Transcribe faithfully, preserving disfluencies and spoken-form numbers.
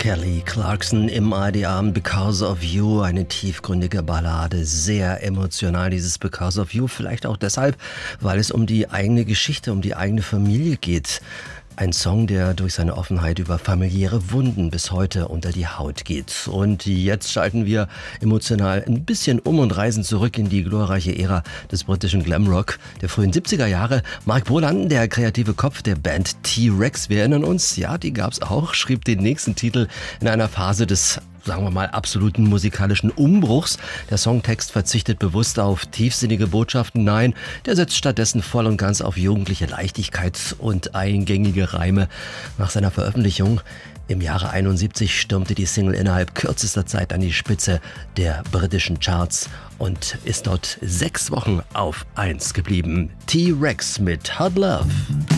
Kelly Clarkson im A R D-Abend Because of You, eine tiefgründige Ballade, sehr emotional, dieses Because of You, vielleicht auch deshalb, weil es um die eigene Geschichte, um die eigene Familie geht. Ein Song, der durch seine Offenheit über familiäre Wunden bis heute unter die Haut geht. Und jetzt schalten wir emotional ein bisschen um und reisen zurück in die glorreiche Ära des britischen Glamrock der frühen siebziger Jahre. Mark Bolan, der kreative Kopf der Band T-Rex, wir erinnern uns, ja, die gab's auch, schrieb den nächsten Titel in einer Phase des, sagen wir mal, absoluten musikalischen Umbruchs. Der Songtext verzichtet bewusst auf tiefsinnige Botschaften. Nein, der setzt stattdessen voll und ganz auf jugendliche Leichtigkeit und eingängige Reime. Nach seiner Veröffentlichung im Jahre einundsiebzig stürmte die Single innerhalb kürzester Zeit an die Spitze der britischen Charts und ist dort sechs Wochen auf eins geblieben. T-Rex mit Hard Love.